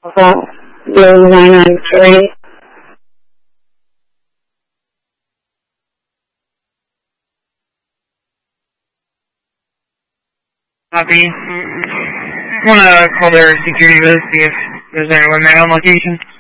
0993. Copy. I want to call their security booth, see if there's anyone there on location.